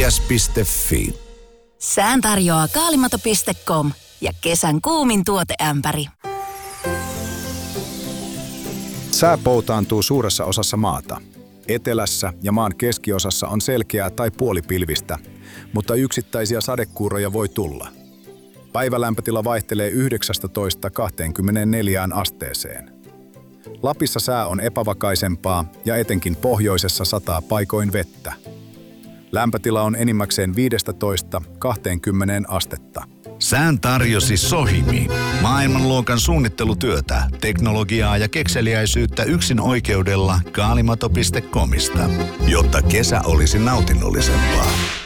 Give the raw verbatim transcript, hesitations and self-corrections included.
Fias piste fi. Sään tarjoaa kaalimato piste com ja kesän kuumin tuoteämpäri. Sää poutaantuu suuressa osassa maata. Etelässä ja maan keskiosassa on selkeää tai puolipilvistä, mutta yksittäisiä sadekuuroja voi tulla. Päivälämpötila vaihtelee yhdeksästätoista kaksikymmentäneljä asteeseen. Lapissa sää on epävakaisempaa ja etenkin pohjoisessa sataa paikoin vettä. Lämpötila on enimmäkseen viidestätoista kaksikymmentä astetta. Sään tarjosi Sohimi. Maailmanluokan suunnittelutyötä, teknologiaa ja kekseliäisyyttä yksin oikeudella kaalimato piste comista, jotta kesä olisi nautinnollisempaa.